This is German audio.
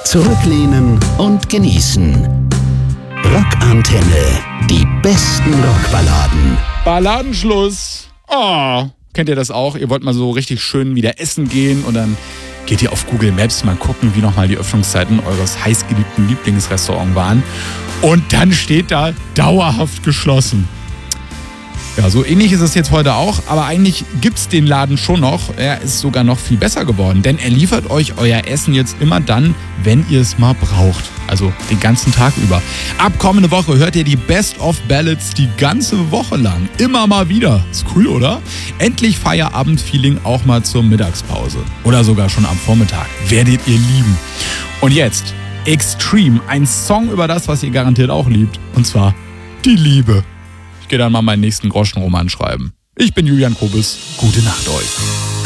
Zurücklehnen und genießen. Rockantenne. Die besten Rockballaden. Balladenschluss. Oh, kennt ihr das auch? Ihr wollt mal so richtig schön wieder essen gehen und dann geht ihr auf Google Maps mal gucken, wie nochmal die Öffnungszeiten eures heißgeliebten Lieblingsrestaurants waren. Und dann steht da dauerhaft geschlossen. Ja, so ähnlich ist es jetzt heute auch, aber eigentlich gibt's den Laden schon noch. Er ist sogar noch viel besser geworden, denn er liefert euch euer Essen jetzt immer dann, wenn ihr es mal braucht. Also den ganzen Tag über. Ab kommende Woche hört ihr die Best of Ballads die ganze Woche lang. Immer mal wieder. Ist cool, oder? Endlich Feierabend-Feeling auch mal zur Mittagspause. Oder sogar schon am Vormittag. Werdet ihr lieben. Und jetzt Extreme, ein Song über das, was ihr garantiert auch liebt. Und zwar die Liebe. Ich gehe dann mal meinen nächsten Groschenroman schreiben. Ich bin Julian Kobus. Gute Nacht euch.